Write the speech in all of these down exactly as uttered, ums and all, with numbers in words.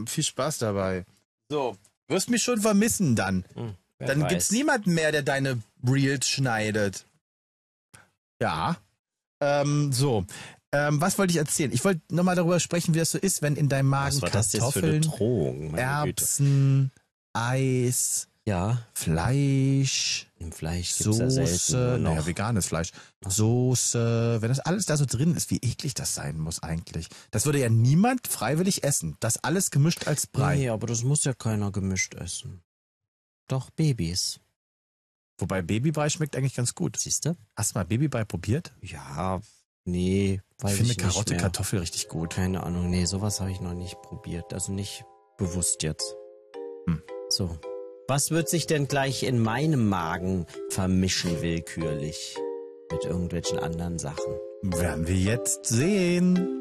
viel Spaß dabei. So, wirst mich schon vermissen dann. Hm, wer dann weiß. gibt's niemanden mehr, der deine Reels schneidet. Ja. Ähm, so. Ähm, was wollte ich erzählen? Ich wollte nochmal darüber sprechen, wie das so ist, wenn in deinem Magen Was war das jetzt für eine Kartoffeln, Drohung, meine Güte? Erbsen, Eis, Ja, Fleisch, im Fleisch gibt's ja selten Soße, nur noch. naja, veganes Fleisch, Soße, wenn das alles da so drin ist, wie eklig das sein muss eigentlich. Das würde ja niemand freiwillig essen. Das alles gemischt als Brei. Nee, aber das muss ja keiner gemischt essen. Doch, Babys. Wobei Babybrei schmeckt eigentlich ganz gut. Siehst du? Hast du mal Babybrei probiert? Ja, nee, weiß Ich ich, finde nicht Karotte, mehr. Kartoffel richtig gut. Keine Ahnung, nee, sowas habe ich noch nicht probiert. Also nicht bewusst jetzt. Hm. So. Was wird sich denn gleich in meinem Magen vermischen willkürlich? Mit irgendwelchen anderen Sachen. Werden wir jetzt sehen.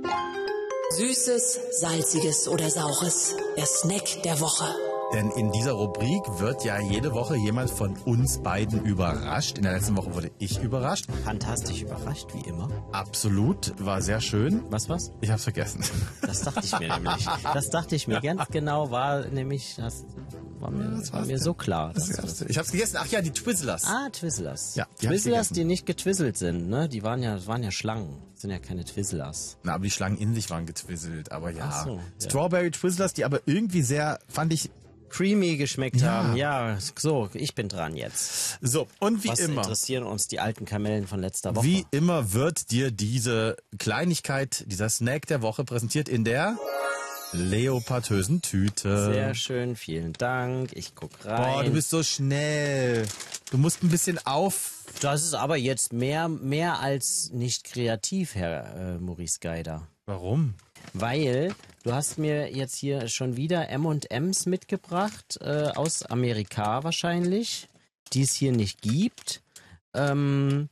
Süßes, salziges oder saures. Der Snack der Woche. Denn in dieser Rubrik wird ja jede Woche jemand von uns beiden überrascht. In der letzten Woche wurde ich überrascht. Fantastisch überrascht, wie immer. Absolut, war sehr schön. Was, was? Ich hab's vergessen. Das dachte ich mir nämlich. Das dachte ich mir ganz genau, war nämlich, das war mir, das war mir so klar. Dass das Ich hab's gegessen. Ach ja, die Twizzlers. ah, Twizzlers. Ja, die hab ich Twizzlers, gegessen. die nicht getwizzelt sind, ne? Die waren ja, waren ja Schlangen. Das sind ja keine Twizzlers. Na, aber die Schlangen in sich waren getwizzelt. Aber ja. Ach so, ja. Strawberry Twizzlers, die aber irgendwie sehr, fand ich... Creamy geschmeckt Ja. haben. Ja, so, ich bin dran jetzt. So, und wie Was immer... interessieren uns die alten Kamellen von letzter Woche? Wie immer wird dir diese Kleinigkeit, dieser Snack der Woche präsentiert in der leopardösen Tüte. Sehr schön, vielen Dank. Ich guck rein. Boah, du bist so schnell. Du musst ein bisschen auf... Das ist aber jetzt mehr, mehr als nicht kreativ, Herr äh, Maurice Geider. Warum? Weil du hast mir jetzt hier schon wieder M und M's mitgebracht, äh, aus Amerika wahrscheinlich, die es hier nicht gibt. Ähm,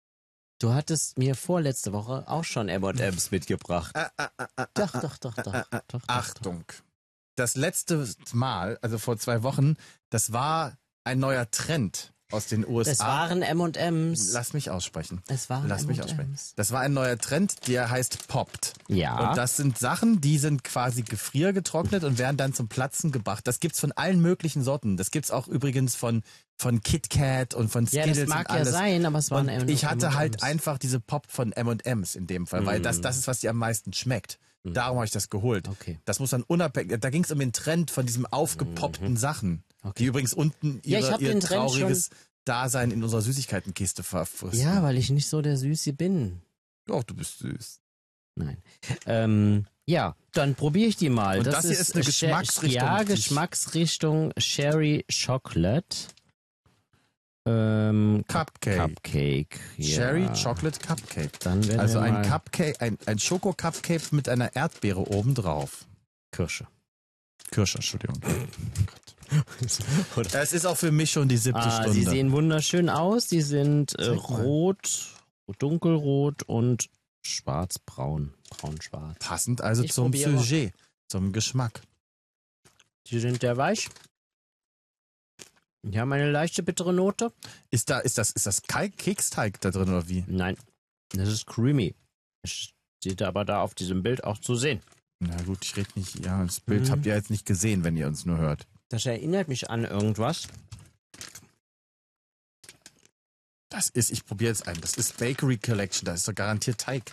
du hattest mir vorletzte Woche auch schon M und M's mitgebracht. Ah, ah, ah, ah, Doch, doch, doch, doch. doch, doch, doch. Achtung. Das letzte Mal, also vor zwei Wochen, das war ein neuer Trend aus den U S A. Es waren M und M's. Lass mich aussprechen. Es waren Lass mich M und aussprechen. M's. Das war ein neuer Trend, der heißt Popped. Ja. Und das sind Sachen, die sind quasi gefriergetrocknet und werden dann zum Platzen gebracht. Das gibt's von allen möglichen Sorten. Das gibt's auch übrigens von von Kit Kat und von Ja, Skittles das mag und ja alles. sein, aber es waren und M und M's. ich hatte halt einfach diese Pop von M und M's in dem Fall, weil das das ist, was dir am meisten schmeckt. Darum habe ich das geholt. Okay. Das muss dann unabhängig, da ging es um den Trend von diesem aufgepoppten Sachen, Okay. die übrigens unten Ja, ich ihre, hab ihr den Trend trauriges Dasein in unserer Süßigkeitenkiste verfrisst. Ja, weil ich nicht so der Süße bin. Doch, du bist süß. Nein. Ähm, ja, dann probiere ich die mal. Und das hier ist eine Sher- Geschmacksrichtung, Ja, die ich- Geschmacksrichtung Sherry Chocolate. Ähm, Cupcake. Cupcake. Ja. Cherry Chocolate Cupcake. Dann werden Also wir ein mal Cupcake, ein, ein Schoko-Cupcake mit einer Erdbeere obendrauf. Kirsche. Kirsche, Entschuldigung. Es ist auch für mich schon die siebte Ah, Stunde. sie sehen wunderschön aus. Sie sind äh, Zeig mal. rot, dunkelrot und schwarzbraun. Braun-schwarz. Passend also Ich zum probiere. Sujet, zum Geschmack. Sie sind sehr weich. Die haben eine leichte bittere Note. Ist da, ist das, ist das Kalk- Keksteig da drin oder wie? Nein, das ist creamy. Es steht aber da auf diesem Bild auch zu sehen. Na gut, ich rede nicht, ja, das Bild Mhm. habt ihr jetzt nicht gesehen, wenn ihr uns nur hört. Das erinnert mich an irgendwas. Das ist, ich probiere jetzt einen, das ist Bakery Collection, da ist doch garantiert Teig.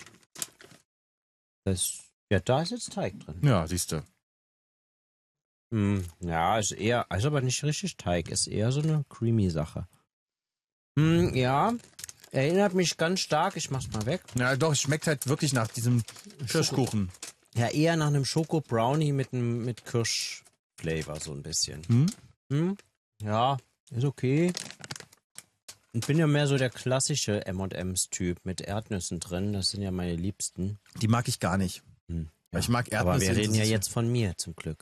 Das, ja, da ist jetzt Teig drin. Ja, siehst du. Hm, ja, ist eher, ist aber nicht richtig Teig, ist eher so eine creamy Sache. Hm, ja, erinnert mich ganz stark, ich mach's mal weg. Ja, doch, es schmeckt halt wirklich nach diesem Kirschkuchen. Ja, eher nach einem Schoko-Brownie mit einem mit Kirsch-Flavor so ein bisschen. Hm? Hm, ja, ist okay. Ich bin ja mehr so der klassische M und M's-Typ mit Erdnüssen drin, das sind ja meine Liebsten. Die mag ich gar nicht. Hm, Weil ich mag Erdnüsse. aber wir reden ja das ist- jetzt von mir, zum Glück.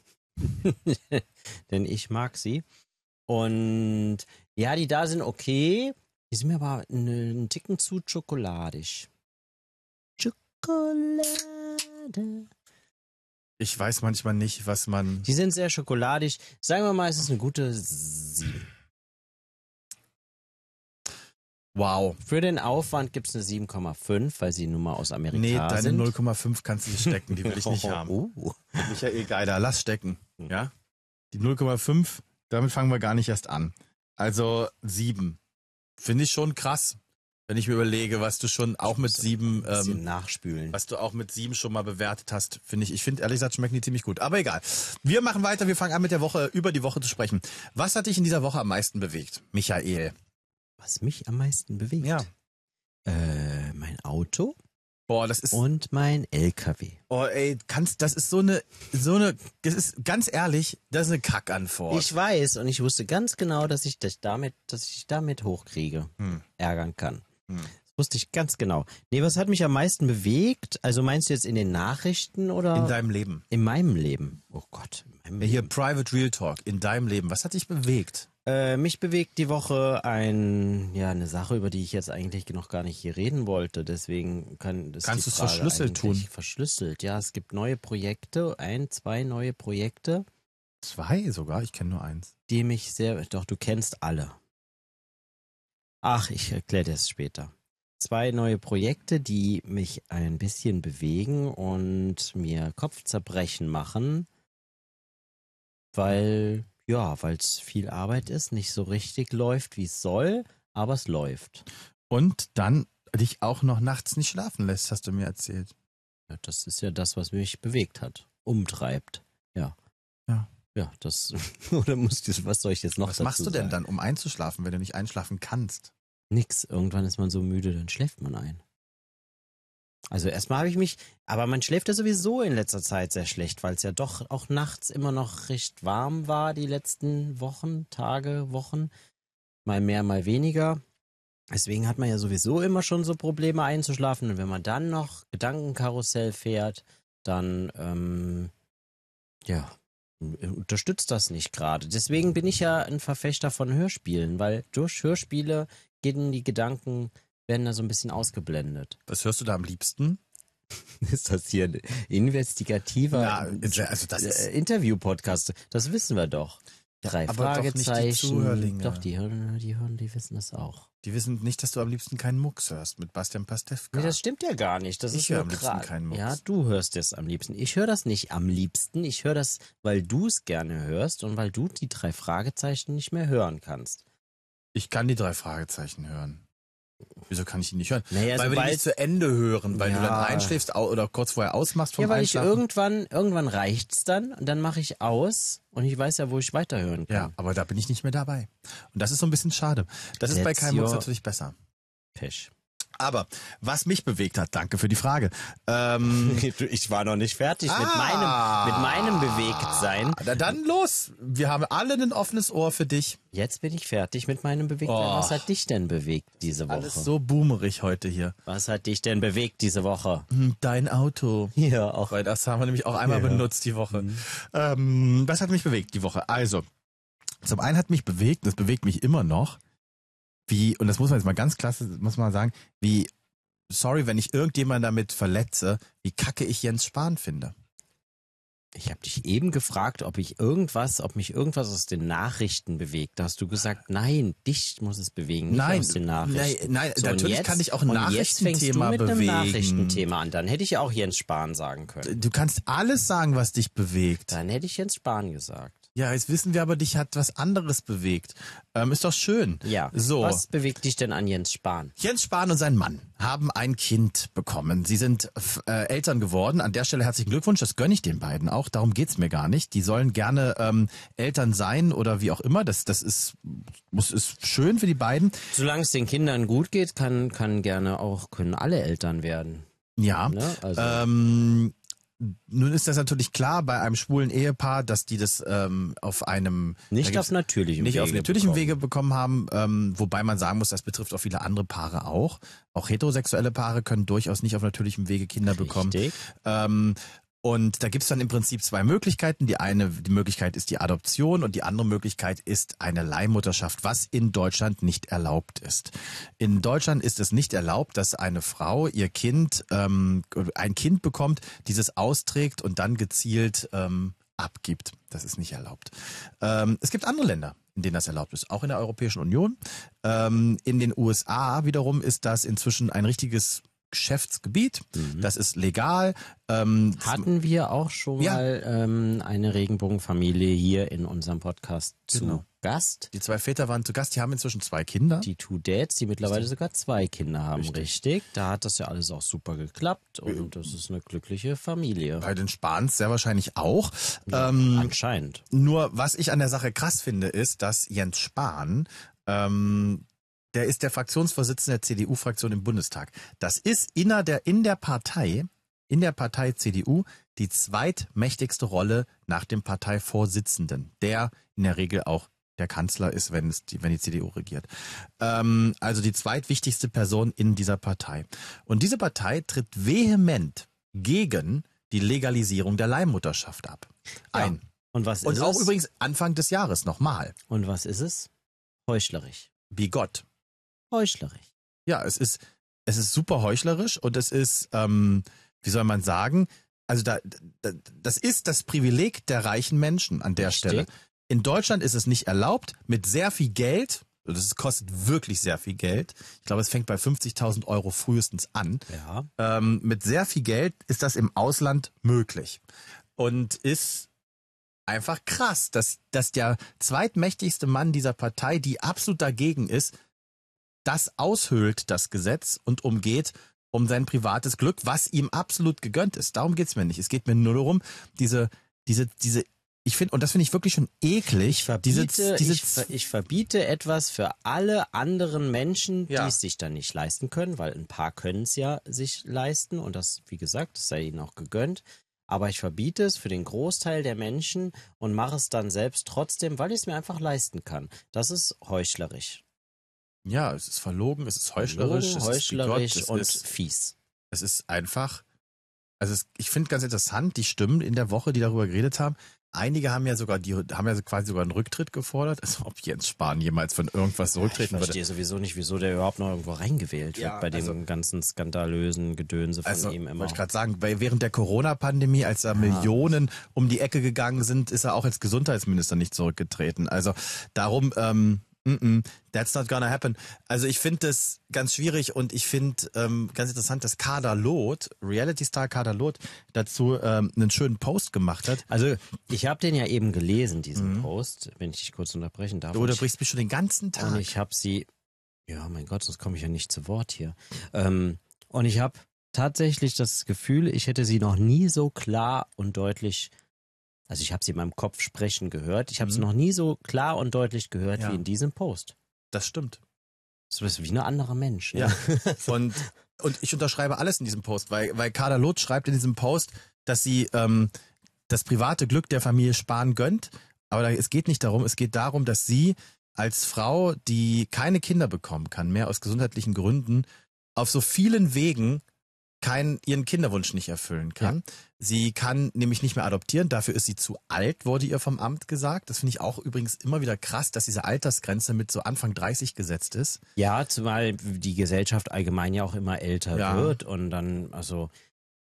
Denn ich mag sie. Und ja, die da sind okay. Die sind mir aber einen Ticken zu schokoladig. Schokolade. Ich weiß manchmal nicht, was man... Die sind sehr schokoladig. Sagen wir mal, es ist eine gute sieben. Wow. Für den Aufwand gibt's eine sieben Komma fünf, weil sie nun mal aus Amerika Nee, deine sind. null Komma fünf kannst du stecken, die will ich nicht haben. Uh. Michael Geider, lass stecken. Ja? Die null Komma fünf, damit fangen wir gar nicht erst an. Also sieben. Finde ich schon krass, wenn ich mir überlege, was du schon auch mit sieben, Ein bisschen ähm, nachspülen. was du auch mit sieben schon mal bewertet hast, finde ich. Ich finde, ehrlich gesagt, schmecken die ziemlich gut. Aber egal. Wir machen weiter. Wir fangen an mit der Woche, über die Woche zu sprechen. Was hat dich in dieser Woche am meisten bewegt, Michael? Was mich am meisten bewegt? Ja. Äh, mein Auto Boah, das ist, und mein L K W. oh ey, kannst, das ist so eine, so eine, das ist, ganz ehrlich, das ist eine Kackantwort. Ich weiß und ich wusste ganz genau, dass ich das damit, dass ich damit hochkriege, Hm. ärgern kann. Hm. Das wusste ich ganz genau. Nee, was hat mich am meisten bewegt? Also meinst du jetzt in den Nachrichten oder In deinem Leben. in meinem Leben? Oh Gott, in meinem Hier Leben. Private Real Talk, in deinem Leben. Was hat dich bewegt? Äh, mich bewegt die Woche ein, ja, eine Sache, über die ich jetzt eigentlich noch gar nicht hier reden wollte. Deswegen kann das Kannst die du's Frage verschlüsselt eigentlich tun? Verschlüsselt, ja. Es gibt neue Projekte, ein, zwei neue Projekte, Zwei sogar, ich kenne nur eins. die mich sehr, doch du kennst alle. Ach, ich erkläre dir das später. Zwei neue Projekte, die mich ein bisschen bewegen und mir Kopfzerbrechen machen, weil, ja, weil es viel Arbeit ist, nicht so richtig läuft, wie es soll, aber es läuft. Und dann dich auch noch nachts nicht schlafen lässt, hast du mir erzählt. Ja, das ist ja das, was mich bewegt hat, umtreibt. Ja. Ja. Ja, das, oder musst du, was soll ich jetzt noch Was dazu machst du denn sagen? dann, um einzuschlafen, wenn du nicht einschlafen kannst? Nix. Irgendwann ist man so müde, dann schläft man ein. Also erstmal habe ich mich, aber man schläft ja sowieso in letzter Zeit sehr schlecht, weil es ja doch auch nachts immer noch recht warm war, die letzten Wochen, Tage, Wochen. Mal mehr, mal weniger. Deswegen hat man ja sowieso immer schon so Probleme einzuschlafen. Und wenn man dann noch Gedankenkarussell fährt, dann, ähm, ja, unterstützt das nicht gerade. Deswegen bin ich ja ein Verfechter von Hörspielen, weil durch Hörspiele gehen die Gedanken, werden da so ein bisschen ausgeblendet. Was hörst du da am liebsten? Ist das hier ein investigativer Ja, also das ist- äh, Interview-Podcast? Das wissen wir doch. Drei aber doch nicht die Fragezeichen. Zuhörlinge. Doch, die hören, die hören, die wissen das auch. Die wissen nicht, dass du am liebsten keinen Mucks hörst mit Bastian Pastewka. Nee, das stimmt ja gar nicht. Das Ich ist höre nur am liebsten grad- keinen Mucks. Ja, du hörst es am liebsten. Ich höre das nicht am liebsten. Ich höre das, weil du es gerne hörst und weil du die drei Fragezeichen nicht mehr hören kannst. Ich kann die drei Fragezeichen hören. Wieso kann ich die nicht hören? Naja, weil wir die sobald- nicht zu Ende hören, weil du Ja. dann einschläfst au- oder kurz vorher ausmachst vom Ja, weil ich Einschlafen. irgendwann, irgendwann reicht's dann und dann mache ich aus und ich weiß ja, wo ich weiterhören kann. Ja, aber da bin ich nicht mehr dabei. Und das ist so ein bisschen schade. Das ist bei That's keinem Mucks your- natürlich besser. Pech. Aber was mich bewegt hat, danke für die Frage. Ähm, Ich war noch nicht fertig mit Ah. meinem, mit meinem Bewegtsein. na dann los. Wir haben alle ein offenes Ohr für dich. Jetzt bin ich fertig mit meinem Bewegtsein. Oh. Was hat dich denn bewegt diese Woche? Alles so boomerig heute hier. Was hat dich denn bewegt diese Woche? Hm, Dein Auto. Ja, auch. Weil das haben wir nämlich auch einmal Ja. benutzt die Woche. Ähm, was hat mich bewegt die Woche? Also, zum einen hat mich bewegt, das bewegt mich immer noch, wie, und das muss man jetzt mal ganz klasse, muss man sagen, wie, sorry, wenn ich irgendjemanden damit verletze, wie kacke ich Jens Spahn finde. Ich habe dich eben gefragt, ob ich irgendwas, ob mich irgendwas aus den Nachrichten bewegt. Da hast du gesagt, nein, dich muss es bewegen, nicht Nein, aus den Nachrichten. nein, nein, und natürlich jetzt, kann ich auch ein und jetzt fängst du Nachrichtenthema mit einem bewegen. Nachrichtenthema an. Dann hätte ich ja auch Jens Spahn sagen können. Du kannst alles sagen, was dich bewegt. Dann hätte ich Jens Spahn gesagt. Ja, jetzt wissen wir aber, dich hat was anderes bewegt. Ähm, ist doch schön. Ja, So. was bewegt dich denn an Jens Spahn? Jens Spahn und sein Mann haben ein Kind bekommen. Sie sind äh, Eltern geworden. An der Stelle herzlichen Glückwunsch. Das gönne ich den beiden auch. Darum geht's mir gar nicht. Die sollen gerne ähm, Eltern sein oder wie auch immer. Das, das ist, muss, ist schön für die beiden. Solange es den Kindern gut geht, kann, kann gerne auch, können alle Eltern werden. Ja. Ne? Also, Ähm, nun ist das natürlich klar bei einem schwulen Ehepaar, dass die das ähm, auf einem da nicht gibt's- auf natürlichem nicht Wege auf natürlichem bekommen. Wege bekommen haben, ähm, wobei man sagen muss, das betrifft auch viele andere Paare auch. Auch heterosexuelle Paare können durchaus nicht auf natürlichem Wege Kinder bekommen. Richtig. Ähm, und da gibt's dann im Prinzip zwei Möglichkeiten. Die eine, die Möglichkeit ist die Adoption und die andere Möglichkeit ist eine Leihmutterschaft, was in Deutschland nicht erlaubt ist. In Deutschland ist es nicht erlaubt, dass eine Frau ihr Kind, ähm, ein Kind bekommt, dieses austrägt und dann gezielt ähm, abgibt. Das ist nicht erlaubt. Ähm, es gibt andere Länder, in denen das erlaubt ist, auch in der Europäischen Union. Ähm, in den U S A wiederum ist das inzwischen ein richtiges Geschäftsgebiet. Mhm. Das ist legal. Ähm, Hatten wir auch schon ja. mal ähm, eine Regenbogenfamilie hier in unserem Podcast zu genau. Gast. Die zwei Väter waren zu Gast, die haben inzwischen zwei Kinder. Die Two Dads, die mittlerweile sogar zwei Kinder haben, richtig. richtig. Da hat das ja alles auch super geklappt und das ist eine glückliche Familie. Bei den Spahns sehr wahrscheinlich auch. Ja, ähm, anscheinend. Nur, was ich an der Sache krass finde, ist, dass Jens Spahn ähm, der ist der Fraktionsvorsitzende der C D U-Fraktion im Bundestag. Das ist inner der, in der Partei, in der Partei C D U die zweitmächtigste Rolle nach dem Parteivorsitzenden, der in der Regel auch der Kanzler ist, wenn es die, wenn die C D U regiert. Ähm, also die zweitwichtigste Person in dieser Partei. Und diese Partei tritt vehement gegen die Legalisierung der Leihmutterschaft ab. Ein. Ja. Und was ist Und auch es? übrigens Anfang des Jahres nochmal. Und was ist es? Heuchlerisch. Bigott. Heuchlerisch. Ja, es ist, es ist super heuchlerisch und es ist, ähm, wie soll man sagen, also da, da, das ist das Privileg der reichen Menschen an der Richtig. Stelle. In Deutschland ist es nicht erlaubt, mit sehr viel Geld, das kostet wirklich sehr viel Geld, ich glaube, es fängt bei fünfzigtausend Euro frühestens an, ja. ähm, mit sehr viel Geld ist das im Ausland möglich und ist einfach krass, dass, dass der zweitmächtigste Mann dieser Partei, die absolut dagegen ist, das aushöhlt, das Gesetz, und umgeht um sein privates Glück, was ihm absolut gegönnt ist. Darum geht's mir nicht. Es geht mir nur darum, diese, diese, diese, ich finde, und das finde ich wirklich schon eklig. Ich verbiete, diese, diese ich, ver, ich verbiete etwas für alle anderen Menschen, die Ja. es sich dann nicht leisten können, weil ein paar können es ja sich leisten und das, wie gesagt, das sei ihnen auch gegönnt. Aber ich verbiete es für den Großteil der Menschen und mache es dann selbst trotzdem, weil ich es mir einfach leisten kann. Das ist heuchlerisch. Ja, es ist verlogen, es ist heuchlerisch, Verlogen, es heuchlerisch ist bigott, und es ist, fies. es ist einfach, also es, ich finde ganz interessant, die Stimmen in der Woche, die darüber geredet haben, einige haben ja sogar, die haben ja quasi sogar einen Rücktritt gefordert, also ob Jens Spahn jemals von irgendwas zurücktreten Ich würde. verstehe sowieso nicht, wieso der überhaupt noch irgendwo reingewählt wird Ja, bei dem also- ganzen skandalösen Gedönse von Also, ihm immer. wollte ich gerade sagen, weil während der Corona-Pandemie, als da Millionen um die Ecke gegangen sind, ist er auch als Gesundheitsminister nicht zurückgetreten. Also darum, ähm, mm-mm, that's not gonna happen. Also ich finde das ganz schwierig und ich finde ähm, ganz interessant, dass Kader Loth, Reality-Star Kader Loth, dazu ähm, einen schönen Post gemacht hat. Also ich habe den ja eben gelesen, diesen Mhm. Post, wenn ich dich kurz unterbrechen darf. Du Und ich- unterbrichst mich schon den ganzen Tag. Und ich habe sie, ja mein Gott, sonst komme ich ja nicht zu Wort hier. Ähm, und ich habe tatsächlich das Gefühl, ich hätte sie noch nie so klar und deutlich, also ich habe sie in meinem Kopf sprechen gehört, ich habe Mhm. sie noch nie so klar und deutlich gehört Ja. wie in diesem Post. Das stimmt. So ist wie ein anderer Mensch. Ne? Ja. Und, und ich unterschreibe alles in diesem Post, weil, weil Kader Loth schreibt in diesem Post, dass sie ähm, das private Glück der Familie Spahn gönnt. Aber da, es geht nicht darum, es geht darum, dass sie als Frau, die keine Kinder bekommen kann, mehr aus gesundheitlichen Gründen, auf so vielen Wegen keinen, ihren Kinderwunsch nicht erfüllen kann. Sie kann nämlich nicht mehr adoptieren, dafür ist sie zu alt, wurde ihr vom Amt gesagt. Das finde ich auch übrigens immer wieder krass, dass diese Altersgrenze mit so Anfang dreißig gesetzt ist. Ja, zumal die Gesellschaft allgemein ja auch immer älter Ja. wird und dann, also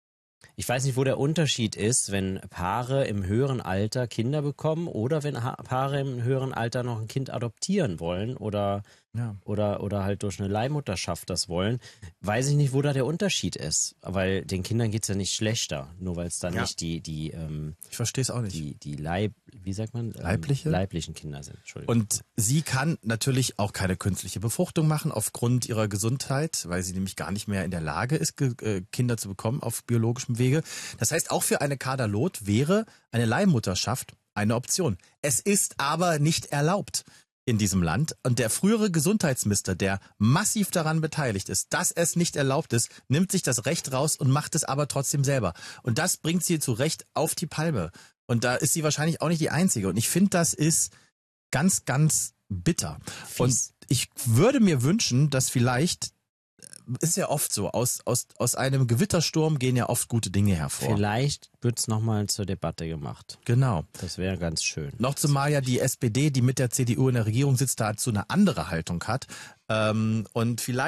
ich weiß nicht, wo der Unterschied ist, wenn Paare im höheren Alter Kinder bekommen oder wenn ha Paare im höheren Alter noch ein Kind adoptieren wollen oder, Ja. oder, oder halt durch eine Leihmutterschaft das wollen. Weiß ich nicht, wo da der Unterschied ist, weil den Kindern geht's ja nicht schlechter, nur weil es dann Ja. nicht die, die, ähm, Ich verstehe es auch nicht. die, die Leib, wie sagt man? Ähm, Leibliche? Leiblichen Kinder sind, Entschuldigung. Und sie kann natürlich auch keine künstliche Befruchtung machen aufgrund ihrer Gesundheit, weil sie nämlich gar nicht mehr in der Lage ist, ge- äh, Kinder zu bekommen auf biologischem Wege. Das heißt, auch für eine Kader Loth wäre eine Leihmutterschaft eine Option. Es ist aber nicht erlaubt in diesem Land. Und der frühere Gesundheitsminister, der massiv daran beteiligt ist, dass es nicht erlaubt ist, nimmt sich das Recht raus und macht es aber trotzdem selber. Und das bringt sie zu Recht auf die Palme. Und da ist sie wahrscheinlich auch nicht die Einzige. Und ich finde, das ist ganz, ganz bitter. Fies. Und ich würde mir wünschen, dass vielleicht, ist ja oft so, aus, aus, aus einem Gewittersturm gehen ja oft gute Dinge hervor. Vielleicht wird's nochmal zur Debatte gemacht. Genau. Das wäre ganz schön. Noch zumal ja die S P D, die mit der C D U in der Regierung sitzt, dazu eine andere Haltung hat. Ähm, und vielleicht,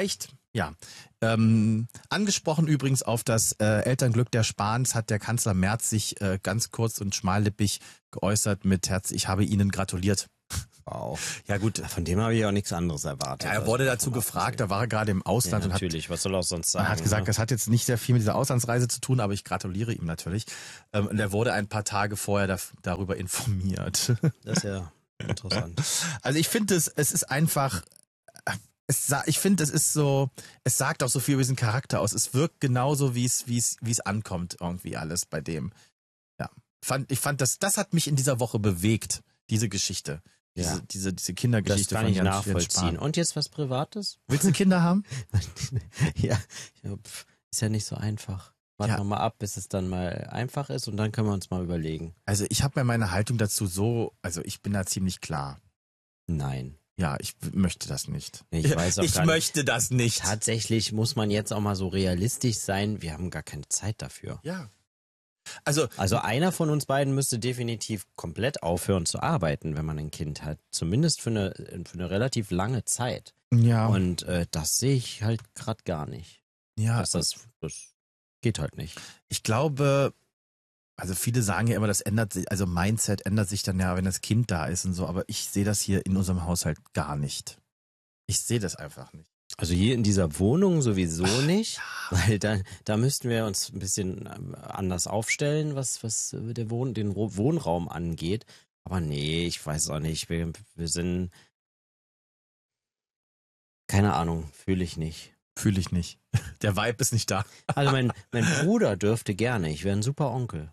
Ja, ähm, angesprochen übrigens auf das äh, Elternglück der Spahns hat der Kanzler Merz sich äh, ganz kurz und schmallippig geäußert mit Herz, ich habe Ihnen gratuliert. Wow. Ja gut, Von dem habe ich auch nichts anderes erwartet. ja, er wurde dazu gefragt, da war er gerade im Ausland Ja, und hat, natürlich, was soll er auch sonst sagen? er hat gesagt, ne? das hat jetzt nicht sehr viel mit dieser Auslandsreise zu tun, aber ich gratuliere ihm natürlich. Ähm, und er wurde ein paar Tage vorher da, darüber informiert. Das ist ja interessant. Also ich finde es, es ist einfach, es, sa- ich finde, es ist so, es sagt auch so viel über diesen Charakter aus. Es wirkt genauso, wie es, wie es, wie es ankommt, irgendwie alles bei dem. Ja, fand, ich fand das, das hat mich in dieser Woche bewegt, diese Geschichte. Diese, Ja. diese, diese Das Kindergeschichte kann von ich Jens, Jens nachvollziehen. Spahn. Und jetzt was Privates? Willst du Kinder haben? ja, ja, pf, ist ja nicht so einfach. Warten Ja. wir mal ab, bis es dann mal einfach ist und dann können wir uns mal überlegen. Also ich habe mir meine Haltung dazu so, also ich bin da ziemlich klar. Nein. Ja, ich w- möchte das nicht. Ich weiß auch ich gar nicht. möchte das nicht. Tatsächlich muss man jetzt auch mal so realistisch sein. Wir haben gar keine Zeit dafür. Ja. Also, Also einer von uns beiden müsste definitiv komplett aufhören zu arbeiten, wenn man ein Kind hat. Zumindest für eine, für eine relativ lange Zeit. ja, Und äh, das sehe ich halt gerade gar nicht. ja, Das, das, das geht halt nicht. ich glaube, also viele sagen ja immer, das ändert sich, also Mindset ändert sich dann ja, wenn das Kind da ist und so, aber ich sehe das hier in unserem Haushalt gar nicht. Ich sehe das einfach nicht. Also hier in dieser Wohnung sowieso nicht, weil da, da müssten wir uns ein bisschen ähm, anders aufstellen, was, was äh, der Wohn, den Ro- Wohnraum angeht. Aber nee, ich weiß auch nicht. Wir, wir sind, keine Ahnung, fühle ich nicht. Fühle ich nicht. Der Vibe ist nicht da. Also mein, mein Bruder dürfte gerne. Ich wäre ein super Onkel.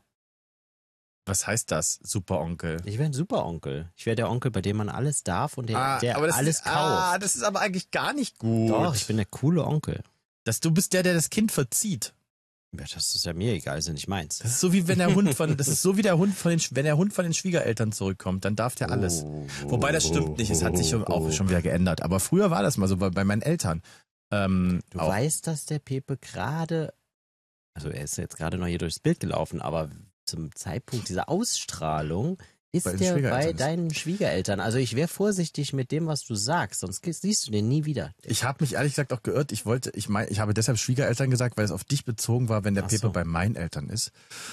Was heißt das, Superonkel? Ich wäre ein super Onkel. Ich wäre der Onkel, bei dem man alles darf und der, der aber das alles ist, kauft. Ah, das ist aber eigentlich gar nicht gut. Doch, ich bin der coole Onkel. Dass du bist der, der das Kind verzieht. Ja, das ist ja mir egal, ist ja nicht meins. Das ist so wie wenn der Hund von, das ist so wie der Hund von den, wenn der Hund von den Schwiegereltern zurückkommt, dann darf der alles. Oh, Wobei das stimmt nicht, es hat sich schon, oh, auch oh. schon wieder geändert. Aber früher war das mal so bei, bei meinen Eltern. Ähm, Du auch, weißt, dass der Pepe gerade, also er ist jetzt gerade noch hier durchs Bild gelaufen, aber zum Zeitpunkt dieser Ausstrahlung ist Bei den der bei Schwiegereltern ist. deinen Schwiegereltern. Also ich wäre vorsichtig mit dem, was du sagst, sonst siehst du den nie wieder. ich habe mich ehrlich gesagt auch geirrt. Ich wollte, ich meine, ich habe deshalb Schwiegereltern gesagt, weil es auf dich bezogen war, wenn der Ach Pepe so. bei meinen Eltern ist.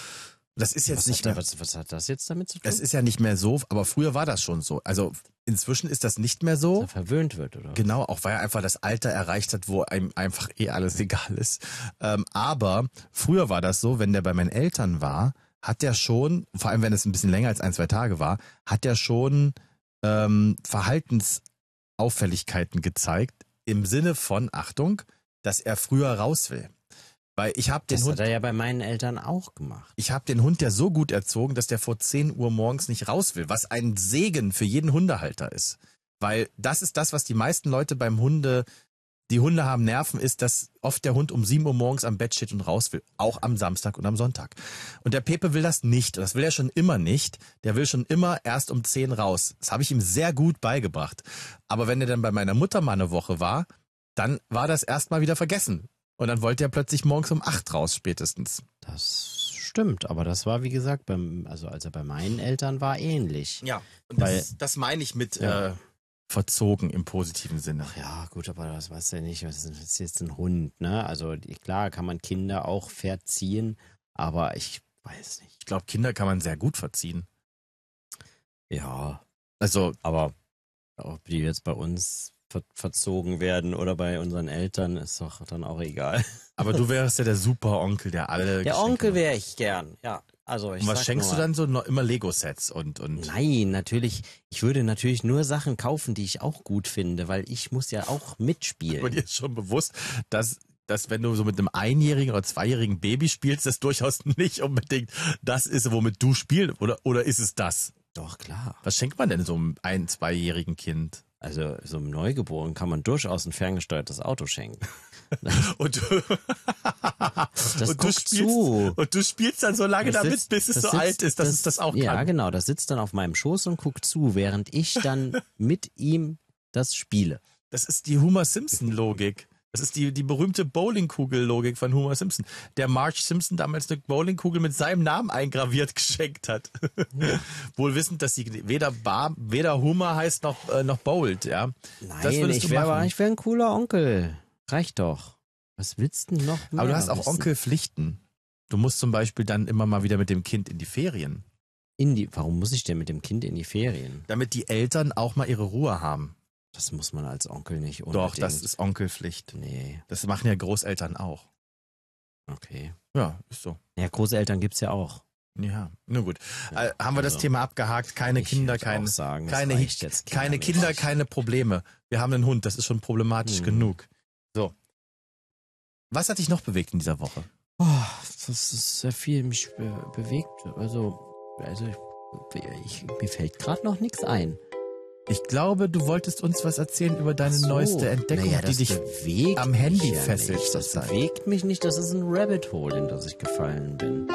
Das ist jetzt was, nicht hat, mehr. da- was, was hat das jetzt damit zu tun? Es ist ja nicht mehr so, aber früher war das schon so. Also inzwischen ist das nicht mehr Dass so. er verwöhnt wird, oder? Genau, auch weil er einfach das Alter erreicht hat, wo einem einfach eh alles egal ist. Ähm, aber früher war das so, wenn der bei meinen Eltern war, hat der schon, vor allem wenn es ein bisschen länger als ein, zwei Tage war, hat der schon ähm, Verhaltensauffälligkeiten gezeigt im Sinne von, Achtung, dass er früher raus will. Weil ich habe den Das Hund hat er ja bei meinen Eltern auch gemacht. ich habe den Hund ja so gut erzogen, dass der vor zehn Uhr morgens nicht raus will, was ein Segen für jeden Hundehalter ist. Weil das ist das, was die meisten Leute beim Hunde, die Hunde haben Nerven, ist, dass oft der Hund um sieben Uhr morgens am Bett steht und raus will. Auch am Samstag und am Sonntag. Und der Pepe will das nicht. Das will er schon immer nicht. Der will schon immer erst um zehn raus. Das habe ich ihm sehr gut beigebracht. Aber wenn er dann bei meiner Mutter mal eine Woche war, dann war das erstmal wieder vergessen. Und dann wollte er plötzlich morgens um acht raus spätestens. Das stimmt, aber das war, wie gesagt, beim, also als er bei meinen Eltern war, ähnlich. Ja, und Weil- das, das meine ich mit Ja. äh, verzogen im positiven Sinne. Ach ja, gut, aber das weiß ja nicht, was ist das ist jetzt ein Hund, ne? Also die- klar kann man Kinder auch verziehen, aber ich weiß nicht. Ich glaube, Kinder kann man sehr gut verziehen. Ja, Also, aber ob die jetzt bei uns ver verzogen werden oder bei unseren Eltern, ist doch dann auch egal. aber du wärst ja der Super-Onkel, der alle Der Geschenke Onkel macht. wäre ich gern, ja. Also ich Und was sag schenkst nur du mal- dann so? Noch immer Lego-Sets und, und Nein, natürlich, ich würde natürlich nur Sachen kaufen, die ich auch gut finde, weil ich muss ja auch aber mitspielen. dir ist schon bewusst, dass, dass wenn du so mit einem einjährigen oder zweijährigen Baby spielst, das durchaus nicht unbedingt das ist, womit du spielst. Oder, oder ist es das? Doch, klar. Was schenkt man denn so einem ein-, zweijährigen Kind? Also so einem Neugeborenen kann man durchaus ein ferngesteuertes Auto schenken. Und du, Das und du guckt spielst, zu. und du spielst dann so lange Das damit, sitzt- bis es das so sitzt- alt ist, dass es das auch Ja, kann. genau. Das sitzt dann auf meinem Schoß und guckt zu, während ich dann mit ihm das spiele. Das ist die Homer Simpson-Logik. Das ist die, die berühmte Bowlingkugel-Logik von Homer Simpson. Der Marge Simpson damals eine Bowlingkugel mit seinem Namen eingraviert geschenkt hat. Wohl wissend, dass sie weder Bar, weder Homer heißt noch, äh, noch bowlt, ja. Das Nein, würdest ich du wäre machen. ich wär ein cooler Onkel. Reicht doch. Was willst du denn noch mehr Aber du hast auch wissen? Onkelpflichten. Du musst zum Beispiel dann immer mal wieder mit dem Kind in die Ferien. In die, warum muss ich denn mit dem Kind in die Ferien? Damit die Eltern auch mal ihre Ruhe haben. Das muss man als Onkel nicht unbedingt. Doch, das ist Onkelpflicht. Nee, Das machen ja Großeltern auch. okay. Ja, ist so. Ja, Großeltern gibt's ja auch. Ja, nur gut. Ja, äh, haben wir das also, Thema abgehakt? Keine ich Kinder, würd keine, auch sagen, es keine, reicht jetzt keine kindermäßig. Kinder, keine Probleme. Wir haben einen Hund, das ist schon problematisch Hm. genug. So. Was hat dich noch bewegt in dieser Woche? Oh, das ist sehr viel mich be bewegt. Also, also ich, ich, mir fällt gerade noch nichts ein. Ich glaube, du wolltest uns was erzählen über deine Ach so. neueste Entdeckung, naja, die das dich bewegt am Handy mich ja fesselt nicht. Das zurzeit. bewegt mich nicht, das ist ein Rabbit Hole, in das ich gefallen bin.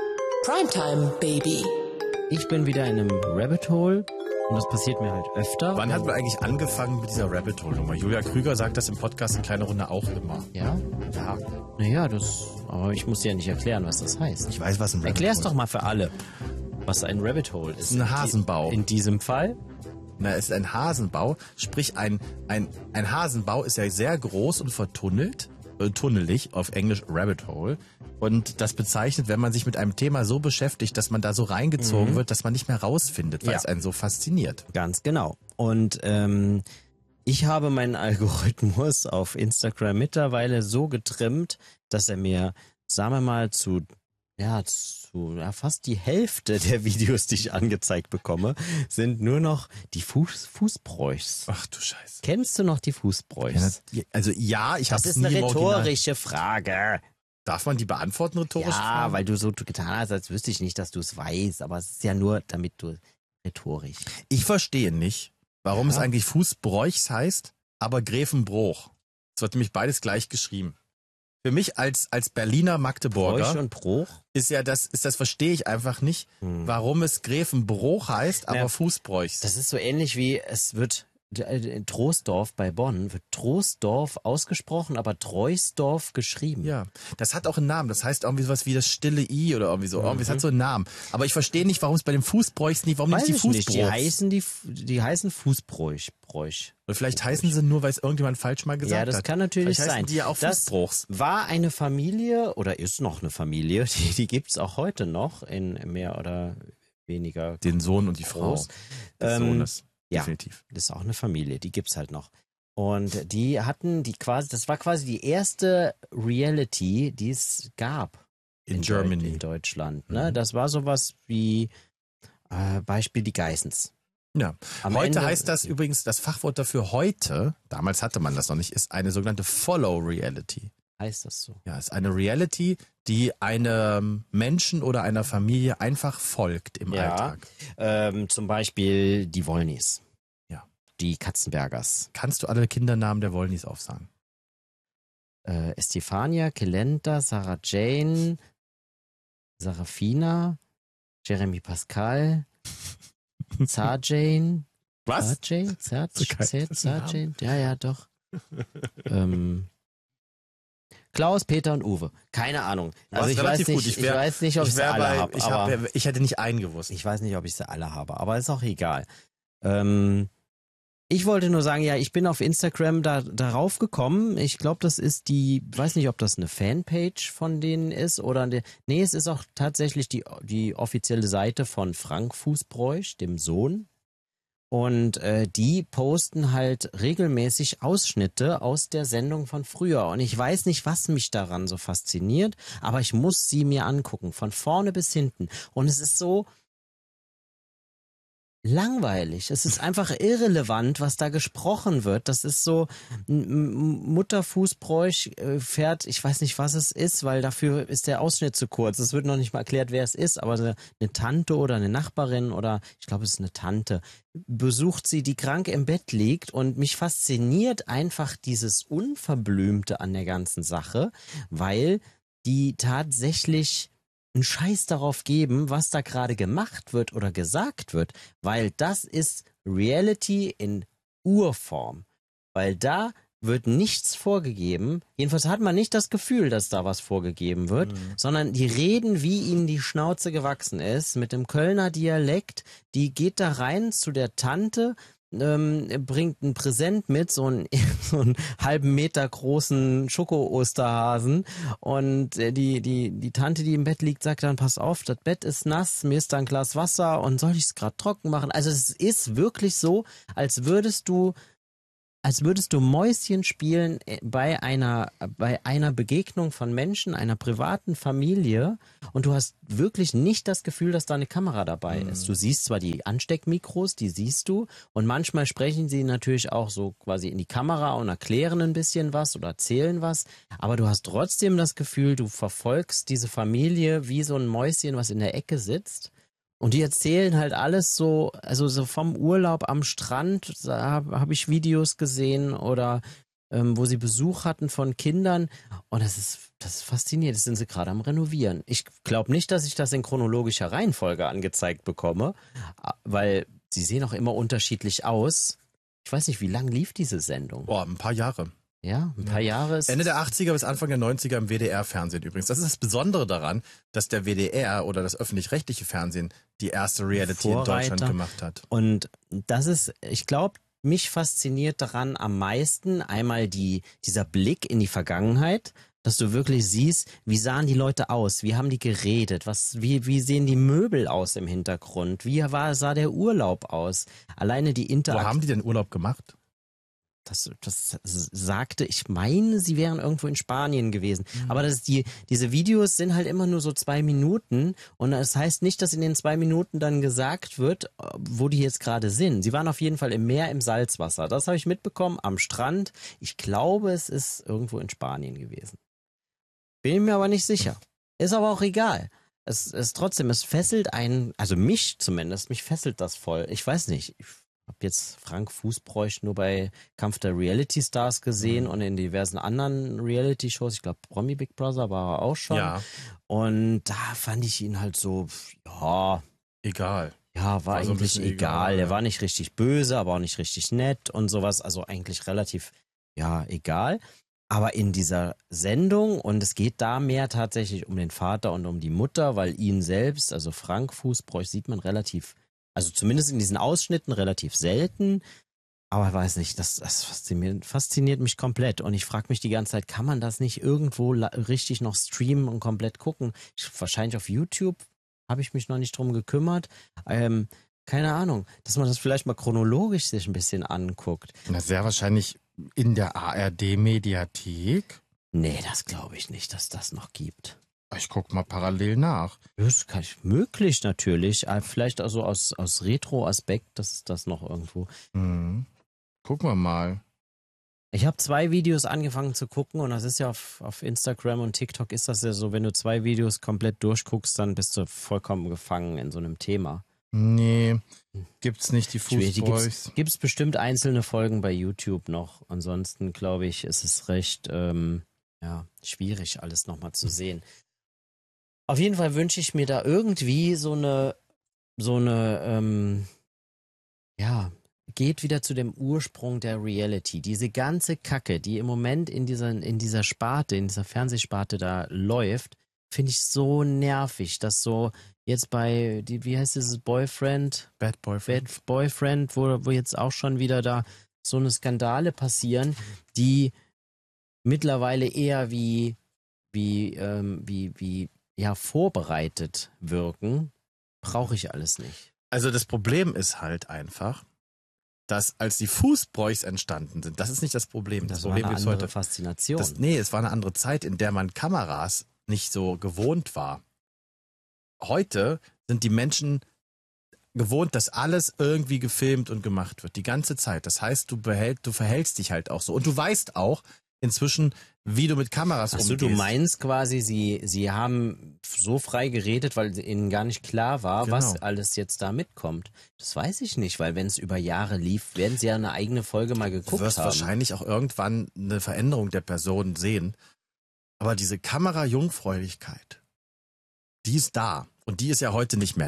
Primetime Baby. Ich bin wieder in einem Rabbit Hole und das passiert mir halt öfter. Wann hat man eigentlich angefangen mit dieser Rabbit Hole Nummer? Julia Krüger sagt das im Podcast in kleiner Runde auch immer. Ja? Ja, Naja, das. Aber ich muss dir ja nicht erklären, was das heißt. ich weiß, was ein Rabbit Erklär's Hole doch mal für alle, was ein Rabbit Hole ist. Ein Hasenbau. In diesem Fall? Na, es ist ein Hasenbau, sprich ein, ein, ein Hasenbau ist ja sehr groß und vertunnelt, äh, tunnelig, auf Englisch Rabbit Hole. Und das bezeichnet, wenn man sich mit einem Thema so beschäftigt, dass man da so reingezogen wird, dass man nicht mehr rausfindet, weil Ja. es einen so fasziniert. Ganz genau. Und ähm, ich habe meinen Algorithmus auf Instagram mittlerweile so getrimmt, dass er mir, sagen wir mal, zu ja, zu ja, fast die Hälfte der Videos, die ich angezeigt bekomme, sind nur noch die Fuß, Fußbräuchs. Ach du Scheiße. Kennst du noch die Fußbräuchs? Ja, also ja, ich habe Das es ist eine nie im Original. rhetorische Frage. Darf man die beantworten, rhetorisch? Ja, weil du so getan hast, als wüsste ich nicht, dass du es weißt, aber es ist ja nur, damit du rhetorisch. Ich verstehe nicht, warum Ja. es eigentlich Fußbräuchs heißt, aber Gräfenbruch. Es wird nämlich beides gleich geschrieben. Für mich als, als Berliner Magdeburger Bräuch und Bruch? ist ja das, ist das verstehe ich einfach nicht, Hm. warum es Gräfenbruch heißt, aber Ja. Fußbräuchs. Das ist so ähnlich wie es wird in Troisdorf bei Bonn wird Troisdorf ausgesprochen, aber Treusdorf geschrieben. Ja, das hat auch einen Namen. Das heißt irgendwie sowas wie das stille I oder irgendwie so. Irgendwie, es hat so einen Namen. Aber ich verstehe nicht, warum es bei den Fußbräuchs nicht, warum Weiß nicht die ich nicht. Die Fußbräuchs? heißen die die heißen Fußbräuch. Bräuch. Oder vielleicht heißen sie nur, weil es irgendjemand falsch mal gesagt Ja, hat. das kann natürlich vielleicht heißen sein. die ja auch Das Fußbruchs. war eine Familie oder ist noch eine Familie, die, die gibt's auch heute noch in mehr oder weniger. Den Sohn und die Frau groß. des Ähm, Sohnes. ja. Definitiv. Das ist auch eine Familie, die gibt's halt noch. Und die hatten die quasi, das war quasi die erste Reality, die es gab In, Deu- Germany. in Deutschland. Ne? Mhm. Das war sowas wie äh, Beispiel die Geissens. Ja. Am Heute Ende- heißt das übrigens, das Fachwort dafür heute, damals hatte man das noch nicht, ist eine sogenannte Follow Reality. Heißt das so? Ja, ist eine Reality, die einem Menschen oder einer Familie einfach folgt im Ja. Alltag. Ähm, zum Beispiel die Wollnys. Ja. Die Katzenbergers. Kannst du alle Kindernamen der Wollnys aufsagen? Äh, Estefania, Kelenta, Sarah Jane, Sarafina, Jeremy Pascal, Sarjane. Was? Sarjane? Sarj- So geil, Sarj- das ist ein Sarjane? Ja, ja, doch. ähm, Klaus, Peter und Uwe. Keine Ahnung. Also warst ich relativ weiß, nicht, gut. Ich ich, wär- weiß nicht, ob ich, Ich, sie wär alle bei, habe. ich, aber hab, ich hätte nicht einen gewusst. ich weiß nicht, ob ich sie alle habe, aber ist auch egal. Ähm, ich wollte nur sagen, ja, ich bin auf Instagram da darauf gekommen. Ich glaube, das ist die, weiß nicht, ob das eine Fanpage von denen ist oder eine, nee, es ist auch tatsächlich die die offizielle Seite von Frank Fußbräuch, dem Sohn. Und äh, die posten halt regelmäßig Ausschnitte aus der Sendung von früher. Und ich weiß nicht, was mich daran so fasziniert, aber ich muss sie mir angucken, von vorne bis hinten. Und es ist so langweilig. Es ist einfach irrelevant, was da gesprochen wird. Das ist so, M- M- Mutter Fußbräuch äh, fährt, ich weiß nicht, was es ist, weil dafür ist der Ausschnitt zu kurz. Es wird noch nicht mal erklärt, wer es ist, aber eine, eine Tante oder eine Nachbarin oder ich glaube, es ist eine Tante, besucht sie, die krank im Bett liegt und mich fasziniert einfach dieses Unverblümte an der ganzen Sache, weil die tatsächlich einen Scheiß darauf geben, was da gerade gemacht wird oder gesagt wird, weil das ist Reality in Urform. Weil da wird nichts vorgegeben, jedenfalls hat man nicht das Gefühl, dass da was vorgegeben wird, Mhm. sondern die reden, wie ihnen die Schnauze gewachsen ist, mit dem Kölner Dialekt, die geht da rein zu der Tante, ähm, bringt ein Präsent mit, so einen, so einen halben Meter großen Schoko-Osterhasen und äh, die, die, die Tante, die im Bett liegt, sagt dann, pass auf, das Bett ist nass, mir ist da ein Glas Wasser und soll ich es gerade trocken machen? Also es ist wirklich so, als würdest du als würdest du Mäuschen spielen bei einer, bei einer Begegnung von Menschen, einer privaten Familie und du hast wirklich nicht das Gefühl, dass da eine Kamera dabei Mhm. ist. Du siehst zwar die Ansteckmikros, die siehst du und manchmal sprechen sie natürlich auch so quasi in die Kamera und erklären ein bisschen was oder erzählen was, aber du hast trotzdem das Gefühl, du verfolgst diese Familie wie so ein Mäuschen, was in der Ecke sitzt. Und die erzählen halt alles so, also so vom Urlaub am Strand, da habe hab ich Videos gesehen oder ähm, wo sie Besuch hatten von Kindern. Und das ist, das ist faszinierend, das sind sie gerade am Renovieren. Ich glaube nicht, dass ich das in chronologischer Reihenfolge angezeigt bekomme, weil sie sehen auch immer unterschiedlich aus. Ich weiß nicht, wie lang lief diese Sendung? Boah, ein paar Jahre. Ja, ein paar Jahre ist Ende der achtziger bis Anfang der neunziger im W D R-Fernsehen übrigens. Das ist das Besondere daran, dass der W D R oder das öffentlich-rechtliche Fernsehen die erste Reality Vorreiter. in Deutschland gemacht hat. Und das ist, ich glaube, mich fasziniert daran am meisten einmal die, dieser Blick in die Vergangenheit, dass du wirklich siehst, wie sahen die Leute aus, wie haben die geredet, was, wie, wie sehen die Möbel aus im Hintergrund, wie war, sah der Urlaub aus, alleine die Wo Interaktion. haben die denn Urlaub gemacht? Das, das sagte, ich meine, sie wären irgendwo in Spanien gewesen. Mhm. Aber das die, diese Videos sind halt immer nur so zwei Minuten und das heißt nicht, dass in den zwei Minuten dann gesagt wird, wo die jetzt gerade sind. Sie waren auf jeden Fall im Meer, im Salzwasser. Das habe ich mitbekommen, am Strand. Ich glaube, es ist irgendwo in Spanien gewesen. Bin mir aber nicht sicher. Ist aber auch egal. Es ist trotzdem, es fesselt einen, also mich zumindest, mich fesselt das voll. Ich weiß nicht, ich habe jetzt Frank Fußbräuch nur bei Kampf der Reality Stars gesehen mhm. und in diversen anderen Reality-Shows. Ich glaube, Promi Big Brother war er auch schon. Ja. Und da fand ich ihn halt so, ja. Egal. Ja, war, war eigentlich so egal. egal. Ja. Er war nicht richtig böse, aber auch nicht richtig nett und sowas. Also eigentlich relativ, ja, egal. Aber in dieser Sendung, und es geht da mehr tatsächlich um den Vater und um die Mutter, weil ihn selbst, also Frank Fußbräuch, sieht man relativ, also zumindest in diesen Ausschnitten relativ selten. Aber ich weiß nicht, das, das fasziniert, fasziniert mich komplett. Und ich frage mich die ganze Zeit, kann man das nicht irgendwo la- richtig noch streamen und komplett gucken? Ich, wahrscheinlich auf YouTube habe ich mich noch nicht drum gekümmert. Ähm, keine Ahnung, dass man das vielleicht mal chronologisch sich ein bisschen anguckt. Na, sehr wahrscheinlich in der A R D-Mediathek. Nee, das glaube ich nicht, dass das noch gibt. Ich guck mal parallel nach. Das kann ich, möglich natürlich. Vielleicht also aus, aus Retro-Aspekt, dass das noch irgendwo. Hm. Gucken wir mal. Ich habe zwei Videos angefangen zu gucken und das ist ja auf, auf Instagram und TikTok ist das ja so, wenn du zwei Videos komplett durchguckst, dann bist du vollkommen gefangen in so einem Thema. Nee, gibt's nicht, die Fußbräuchs. Gibt es bestimmt einzelne Folgen bei YouTube noch. Ansonsten glaube ich, ist es recht ähm, ja, schwierig, alles nochmal zu sehen. Auf jeden Fall wünsche ich mir da irgendwie so eine, so eine, ähm, ja, geht wieder zu dem Ursprung der Reality. Diese ganze Kacke, die im Moment in dieser, in dieser Sparte, in dieser Fernsehsparte da läuft, finde ich so nervig, dass so jetzt bei, die, wie heißt dieses Boyfriend? Bad Boyfriend. Bad Boyfriend, wo, wo jetzt auch schon wieder da so eine Skandale passieren, die mittlerweile eher wie, wie, ähm, wie, wie, ja, vorbereitet wirken, brauche ich alles nicht. Also das Problem ist halt einfach, dass als die Fußbräuchs entstanden sind, das ist nicht das Problem. Das, Das war Problem eine gibt's andere heute. Faszination. Das, nee, es war eine andere Zeit, in der man Kameras nicht so gewohnt war. Heute sind die Menschen gewohnt, dass alles irgendwie gefilmt und gemacht wird, die ganze Zeit. Das heißt, du behält, du verhältst dich halt auch so. Und du weißt auch inzwischen, wie du mit Kameras Achso, umgehst. du meinst quasi, sie, sie haben so frei geredet, weil ihnen gar nicht klar war, Genau. was alles jetzt da mitkommt. Das weiß ich nicht, weil wenn es über Jahre lief, werden sie ja eine eigene Folge mal geguckt Du wirst haben. wahrscheinlich auch irgendwann eine Veränderung der Person sehen. Aber diese Kamera-Jungfräulichkeit, die ist da. Und die ist ja heute nicht mehr da.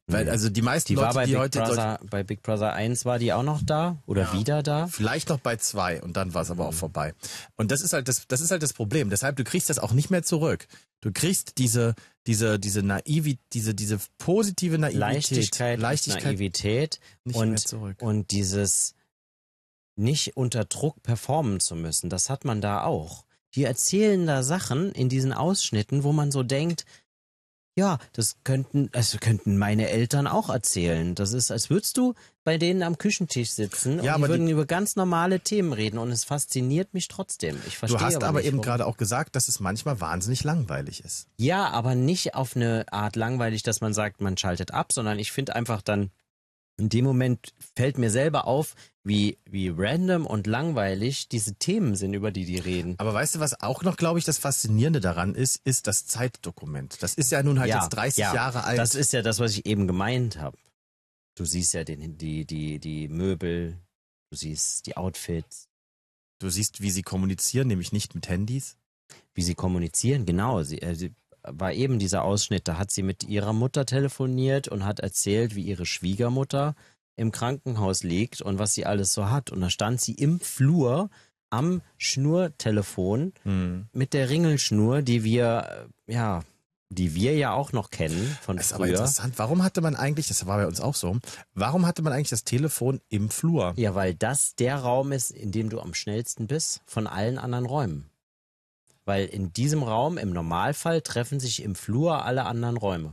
Weil, also die meisten Die Leute, war bei die Big heute Brother, bei Big Brother eins war die auch noch da oder Ja. wieder da. vielleicht noch bei zwei und dann war es aber Mhm. auch vorbei. Und das ist halt das, das ist halt das Problem. Deshalb, du kriegst das auch nicht mehr zurück. Du kriegst diese, diese, diese Naivi, diese, diese positive Naivität, Leichtigkeit, Leichtigkeit Naivität nicht mehr und, zurück. und dieses nicht unter Druck performen zu müssen, das hat man da auch. Die erzählen da Sachen in diesen Ausschnitten, wo man so denkt, ja, das könnten, das könnten meine Eltern auch erzählen. Das ist, als würdest du bei denen am Küchentisch sitzen Ja, und aber die würden die- über ganz normale Themen reden und es fasziniert mich trotzdem. Ich verstehe Du hast aber, aber nicht, eben warum. gerade auch gesagt, dass es manchmal wahnsinnig langweilig ist. Ja, aber nicht auf eine Art langweilig, dass man sagt, man schaltet ab, sondern ich finde einfach dann, in dem Moment fällt mir selber auf, wie, wie random und langweilig diese Themen sind, über die die reden. Aber weißt du, was auch noch, glaube ich, das Faszinierende daran ist, ist das Zeitdokument. Das ist ja nun halt Ja, jetzt dreißig ja, Jahre alt. Das ist ja das, was ich eben gemeint habe. Du siehst ja den, die, die, die Möbel, du siehst die Outfits, Du siehst, wie sie kommunizieren, nämlich nicht mit Handys. wie sie kommunizieren. Genau, sie, äh, sie war eben dieser Ausschnitt, da hat sie mit ihrer Mutter telefoniert und hat erzählt, wie ihre Schwiegermutter im Krankenhaus liegt und was sie alles so hat. Und da stand sie im Flur am Schnurtelefon Hm. mit der Ringelschnur, die wir, äh, ja, die wir ja auch noch kennen von Das ist aber früher. interessant. Warum hatte man eigentlich, das war bei uns auch so, warum hatte man eigentlich das Telefon im Flur? Ja, weil das der Raum ist, in dem du am schnellsten bist von allen anderen Räumen. Weil in diesem Raum im Normalfall treffen sich im Flur alle anderen Räume.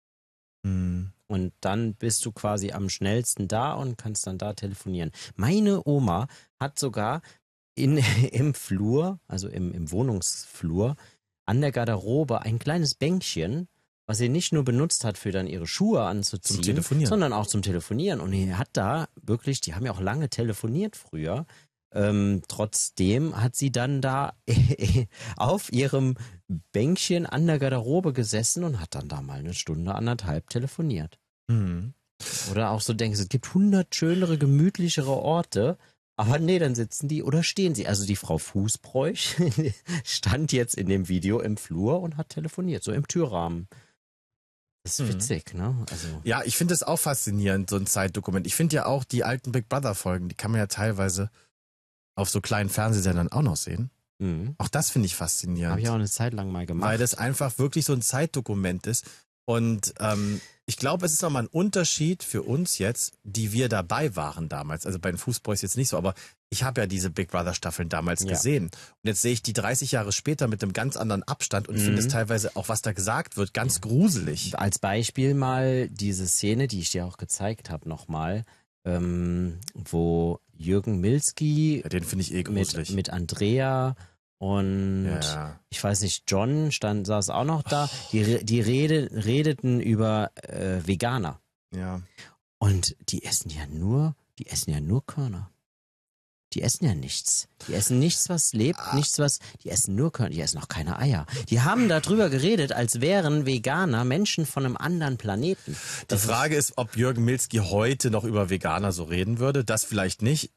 Hm. Und dann bist du quasi am schnellsten da und kannst dann da telefonieren. Meine Oma hat sogar in, im Flur, also im, im Wohnungsflur, an der Garderobe ein kleines Bänkchen, was sie nicht nur benutzt hat, für dann ihre Schuhe anzuziehen, Zum Telefonieren. sondern auch zum Telefonieren. Und die hat da wirklich, die haben ja auch lange telefoniert früher, ähm, trotzdem hat sie dann da auf ihrem Bänkchen an der Garderobe gesessen und hat dann da mal eine Stunde, anderthalb telefoniert. Hm. Oder auch so denkst, es gibt hundert schönere, gemütlichere Orte, aber nee, dann sitzen die oder stehen sie. Also die Frau Fußbräuch stand jetzt in dem Video im Flur und hat telefoniert, so im Türrahmen. Das ist Mhm. witzig, ne? Also Ja, ich finde das auch faszinierend, so ein Zeitdokument. Ich finde ja auch die alten Big Brother Folgen, die kann man ja teilweise auf so kleinen Fernsehsendern auch noch sehen. mhm. Auch das finde ich faszinierend. Habe ich auch eine Zeit lang mal gemacht. weil das einfach wirklich so ein Zeitdokument ist. Und ähm, ich glaube, es ist nochmal ein Unterschied für uns jetzt, die wir dabei waren damals. Also bei den Fußboys jetzt nicht so, aber ich habe ja diese Big Brother Staffeln damals Ja. gesehen. Und jetzt sehe ich die dreißig Jahre später mit einem ganz anderen Abstand und Mhm. finde es teilweise auch, was da gesagt wird, ganz gruselig. Als Beispiel mal diese Szene, die ich dir auch gezeigt habe, nochmal, ähm, wo Jürgen Milski Ja, den finde ich eh mit, gruselig. mit Andrea und ja. ich weiß nicht, John stand, saß auch noch da. Die, re- die rede, redeten über äh, Veganer. ja. Und die essen ja nur, die essen ja nur Körner. Die essen ja nichts. Die essen nichts, was lebt, Ah. nichts, was, die essen nur Körner, die essen auch keine Eier. Die haben darüber geredet, als wären Veganer Menschen von einem anderen Planeten. Die Das Frage ist, ob Jürgen Milski heute noch über Veganer so reden würde. Das vielleicht nicht.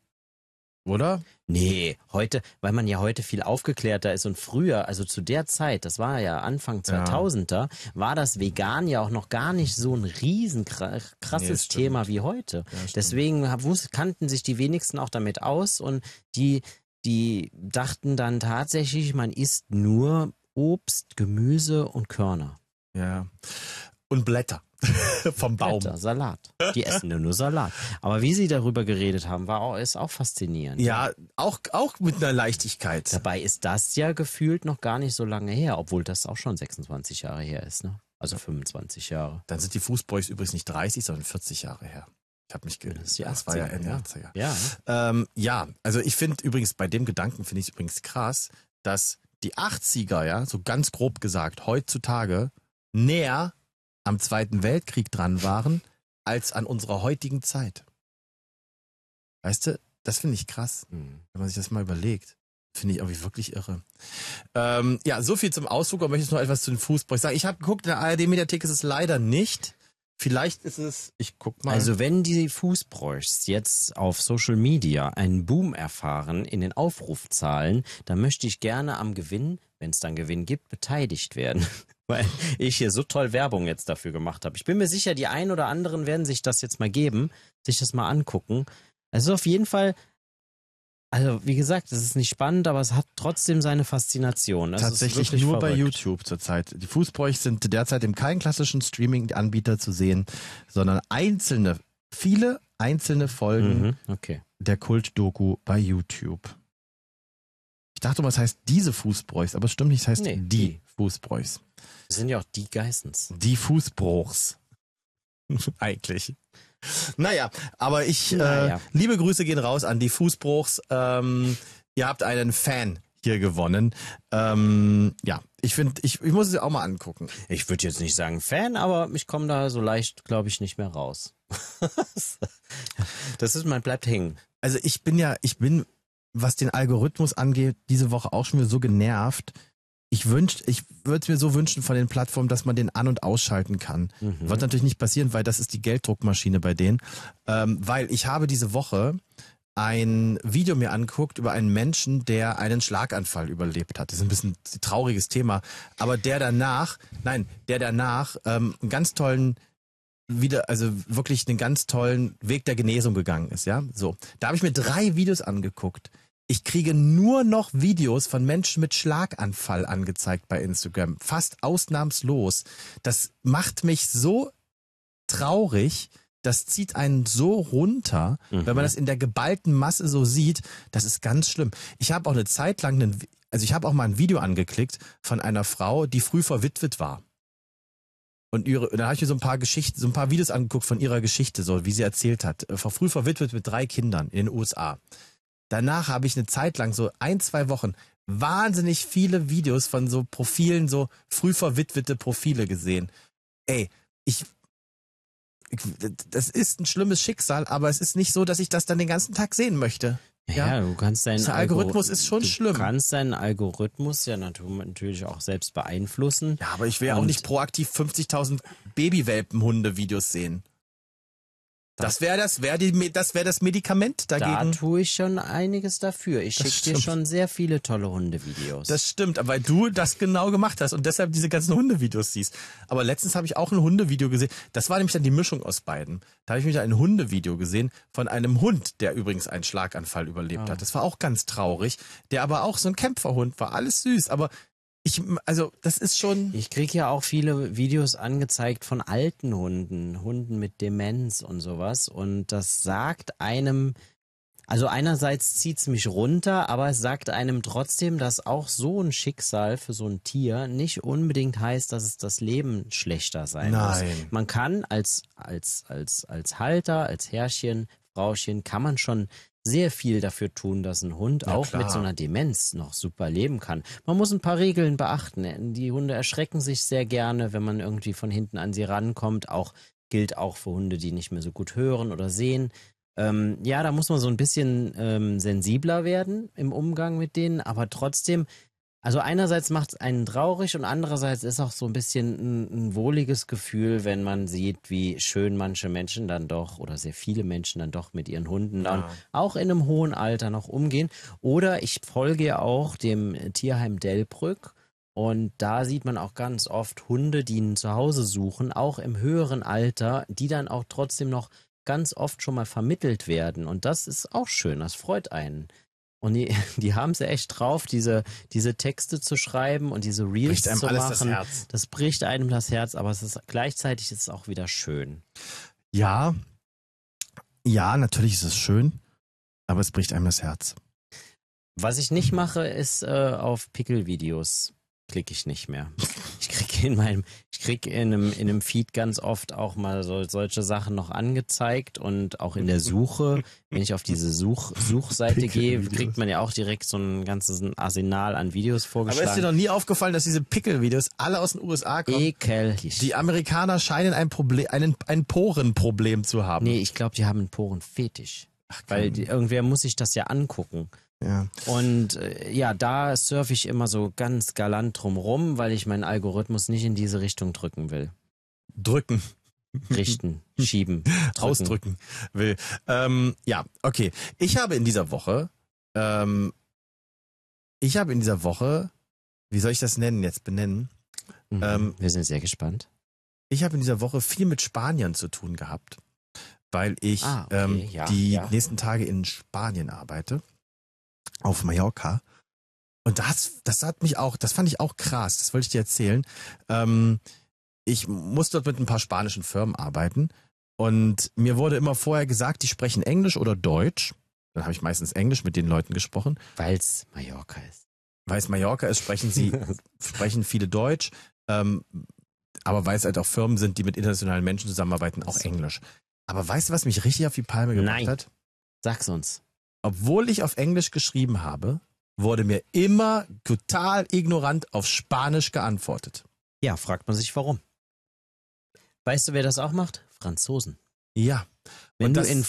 Oder? Nee, heute, weil man ja heute viel aufgeklärter ist und früher, also zu der Zeit, das war ja Anfang zweitausender, war das Vegan ja auch noch gar nicht so ein riesen kra- Nee, krasses das stimmt. Thema wie heute. Ja, stimmt. Deswegen hab- wus- kannten sich die wenigsten auch damit aus und die, die dachten dann tatsächlich, man isst nur Obst, Gemüse und Körner. Ja. Und Blätter vom Baum. Blätter, Salat. Die essen ja nur Salat. Aber wie sie darüber geredet haben, war auch, ist auch faszinierend. Ja, auch, auch mit einer Leichtigkeit. Dabei ist das ja gefühlt noch gar nicht so lange her, obwohl das auch schon sechsundzwanzig Jahre her ist, ne? Also fünfundzwanzig Jahre. Dann sind die Fußboys übrigens nicht dreißig, sondern vierzig Jahre her. Ich habe mich ge Das ist die Das war ja achtziger, Ende ja. achtziger. Ja. Ähm, ja, also ich finde übrigens, bei dem Gedanken finde ich es übrigens krass, dass die achtziger, ja, so ganz grob gesagt, heutzutage näher am Zweiten Weltkrieg dran waren, als an unserer heutigen Zeit. Weißt du, das finde ich krass, Hm. wenn man sich das mal überlegt. Finde ich irgendwie wirklich irre. Ähm, ja, so viel zum Ausflug. Aber möchtest du noch etwas zu den Fußboys sagen? Ich habe geguckt, in der A R D-Mediathek ist es leider nicht. Vielleicht ist es, ich guck mal. Also wenn die Fußbräuchs jetzt auf Social Media einen Boom erfahren in den Aufrufzahlen, dann möchte ich gerne am Gewinn, wenn es dann Gewinn gibt, beteiligt werden. Weil ich hier so toll Werbung jetzt dafür gemacht habe. Ich bin mir sicher, die einen oder anderen werden sich das jetzt mal geben, sich das mal angucken. Also auf jeden Fall, also wie gesagt, es ist nicht spannend, aber es hat trotzdem seine Faszination. Das Tatsächlich ist nur bei verrückt. YouTube zurzeit. Die Fußbräuchs sind derzeit in keinem klassischen Streaming-Anbieter zu sehen, sondern einzelne, viele einzelne Folgen Mhm, okay. der Kult-Doku bei YouTube. Ich dachte mal, es heißt diese Fußbräuchs, aber es stimmt nicht, es heißt Nee, die, die. Fußbräuchs. Das sind ja auch die Geissens. Die Fußbruchs. Eigentlich. Naja, aber ich, Naja. äh, liebe Grüße gehen raus an die Fußbruchs. Ähm, ihr habt einen Fan hier gewonnen. Ähm, ja, ich finde, ich, ich muss es auch mal angucken. Ich würde jetzt nicht sagen Fan, aber ich komme da so leicht, glaube ich, nicht mehr raus. Das ist, man bleibt hängen. Also ich bin ja, ich bin, was den Algorithmus angeht, diese Woche auch schon wieder so genervt. Ich wünsch, ich würde es mir so wünschen von den Plattformen, dass man den an- und ausschalten kann. Mhm. Wird natürlich nicht passieren, weil das ist die Gelddruckmaschine bei denen. Ähm, weil ich habe diese Woche ein Video mir angeguckt über einen Menschen, der einen Schlaganfall überlebt hat. Das ist ein bisschen ein trauriges Thema. Aber der danach, nein, der danach ähm, einen ganz tollen wieder, also wirklich einen ganz tollen Weg der Genesung gegangen ist, ja. So. Da habe ich mir drei Videos angeguckt. Ich kriege nur noch Videos von Menschen mit Schlaganfall angezeigt bei Instagram. Fast ausnahmslos. Das macht mich so traurig. Das zieht einen so runter, Mhm. wenn man das in der geballten Masse so sieht. Das ist ganz schlimm. Ich habe auch eine Zeit lang, einen, also ich habe auch mal ein Video angeklickt von einer Frau, die früh verwitwet war. Und ihre, und dann habe ich mir so ein paar Geschichten, so ein paar Videos angeguckt von ihrer Geschichte, so wie sie erzählt hat. Äh, Früh verwitwet mit drei Kindern in den U S A. Danach habe ich eine Zeit lang, so ein, zwei Wochen, wahnsinnig viele Videos von so Profilen, so früh verwitwete Profile gesehen. Ey, ich, ich, das ist ein schlimmes Schicksal, aber es ist nicht so, dass ich das dann den ganzen Tag sehen möchte. Ja, du kannst deinen Der Algorithmus Algor- ist schon du schlimm. Du kannst deinen Algorithmus ja natu- natürlich auch selbst beeinflussen. Ja, aber ich will ja auch Und- nicht proaktiv fünfzigtausend Babywelpenhunde-Videos sehen. Das wäre das, wäre die, das wäre das Medikament Da dagegen. tue ich schon einiges dafür. Ich Das schicke dir stimmt. schon sehr viele tolle Hundevideos. Das stimmt, weil du das genau gemacht hast und deshalb diese ganzen Hundevideos siehst. Aber letztens habe ich auch ein Hundevideo gesehen. Das war nämlich dann die Mischung aus beiden. Da habe ich mich ein Hundevideo gesehen von einem Hund, der übrigens einen Schlaganfall überlebt Oh. hat. Das war auch ganz traurig. Der aber auch so ein Kämpferhund war. Alles süß, aber ich, also das ist schon... Ich kriege ja auch viele Videos angezeigt von alten Hunden, Hunden mit Demenz und sowas. Und das sagt einem, also einerseits zieht's mich runter, aber es sagt einem trotzdem, dass auch so ein Schicksal für so ein Tier nicht unbedingt heißt, dass es das Leben schlechter sein Nein. muss. Man kann als, als, als, als Halter, als Herrchen, Frauchen, kann man schon sehr viel dafür tun, dass ein Hund Ja, auch klar. mit so einer Demenz noch super leben kann. Man muss ein paar Regeln beachten. Die Hunde erschrecken sich sehr gerne, wenn man irgendwie von hinten an sie rankommt. Auch gilt auch für Hunde, die nicht mehr so gut hören oder sehen. Ähm, ja, da muss man so ein bisschen ähm, sensibler werden im Umgang mit denen, aber trotzdem, also einerseits macht es einen traurig und andererseits ist auch so ein bisschen ein, ein wohliges Gefühl, wenn man sieht, wie schön manche Menschen dann doch oder sehr viele Menschen dann doch mit ihren Hunden dann Ja. auch in einem hohen Alter noch umgehen. Oder ich folge ja auch dem Tierheim Delbrück und da sieht man auch ganz oft Hunde, die ein Zuhause suchen, auch im höheren Alter, die dann auch trotzdem noch ganz oft schon mal vermittelt werden. Und das ist auch schön, das freut einen. Und die, die haben es ja echt drauf, diese, diese Texte zu schreiben und diese Reels Bricht einem zu alles machen. das Herz. Das bricht einem das Herz, aber es ist gleichzeitig ist es auch wieder schön. Ja, ja, natürlich ist es schön, aber es bricht einem das Herz. Was ich nicht mache, ist äh, auf Pickel-Videos klicke ich nicht mehr. Ich kriege in meinem, ich kriege in einem, in einem Feed ganz oft auch mal so, solche Sachen noch angezeigt und auch in der Suche, wenn ich auf diese Such, Suchseite gehe, Pickel-Videos. kriegt man ja auch direkt so ein ganzes Arsenal an Videos Aber vorgeschlagen. ist dir noch nie aufgefallen, dass diese Pickel-Videos alle aus den U S A kommen? Ekellich. Die Amerikaner scheinen ein Problem, einen, ein Porenproblem zu haben. Nee, ich glaube, die haben einen Porenfetisch. Weil die, irgendwer muss sich das ja angucken. Ja. Und äh, ja, da surfe ich immer so ganz galant drumrum, weil ich meinen Algorithmus nicht in diese Richtung drücken will. Drücken, Richten, schieben, drücken. ausdrücken will. Ähm, ja, okay. Ich habe in dieser Woche, ähm, ich habe in dieser Woche, wie soll ich das nennen, jetzt benennen? Mhm. Ähm, Wir sind sehr gespannt. Ich habe in dieser Woche viel mit Spaniern zu tun gehabt, weil ich Ah, okay, ähm, ja, die ja. nächsten Tage in Spanien arbeite, auf Mallorca. Und das, das hat mich auch, das fand ich auch krass, das wollte ich dir erzählen. Ähm, ich muss dort mit ein paar spanischen Firmen arbeiten und mir wurde immer vorher gesagt, die sprechen Englisch oder Deutsch. Dann habe ich meistens Englisch mit den Leuten gesprochen. Weil es Mallorca ist. Weil es Mallorca ist, sprechen sie, sprechen viele Deutsch. Ähm, aber weil es halt auch Firmen sind, die mit internationalen Menschen zusammenarbeiten, auch So. Englisch. Aber weißt du, was mich richtig auf die Palme gebracht Nein. hat? Sag's uns. Obwohl ich auf Englisch geschrieben habe, wurde mir immer total ignorant auf Spanisch geantwortet. Ja, fragt man sich warum. Weißt du, wer das auch macht? Franzosen. Ja. Wenn Und du das- in